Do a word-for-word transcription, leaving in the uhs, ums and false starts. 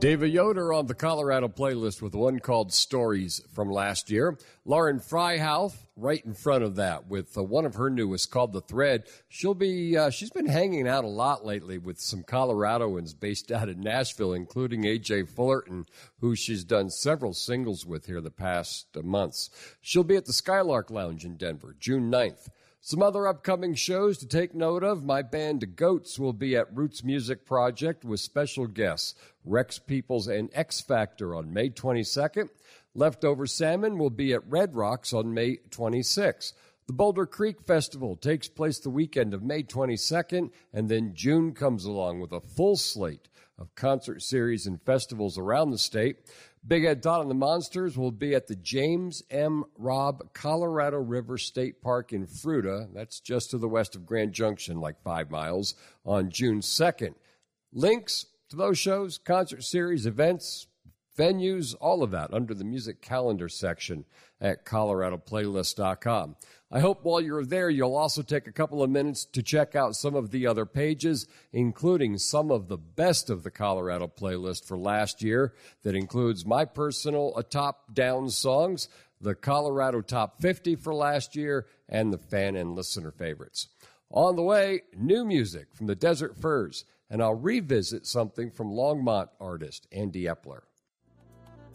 David Yoder on the Colorado playlist with one called Stories from last year. Lauren Freihoff right in front of that with uh, one of her newest called The Thread. She'll be, uh, she's been hanging out a lot lately with some Coloradoans based out in Nashville, including A J Fullerton, who she's done several singles with here the past uh, months. She'll be at the Skylark Lounge in Denver, June ninth. Some other upcoming shows to take note of. My band, The Goats, will be at Roots Music Project with special guests Rex Peoples and X Factor on May twenty-second. Leftover Salmon will be at Red Rocks on May twenty-sixth. The Boulder Creek Festival takes place the weekend of May twenty-second, and then June comes along with a full slate of concert series and festivals around the state. Big Ed Todd and the Monsters will be at the James M. Robb Colorado River State Park in Fruita. That's just to the west of Grand Junction, like five miles, on June second. Links to those shows, concert series, events, venues, all of that under the music calendar section at colorado playlist dot com. I hope while you're there, you'll also take a couple of minutes to check out some of the other pages, including some of the best of the Colorado playlist for last year. That includes my personal uh, top-down songs, the Colorado Top fifty for last year, and the fan and listener favorites. On the way, new music from the Desert Furs, and I'll revisit something from Longmont artist Andy Epler.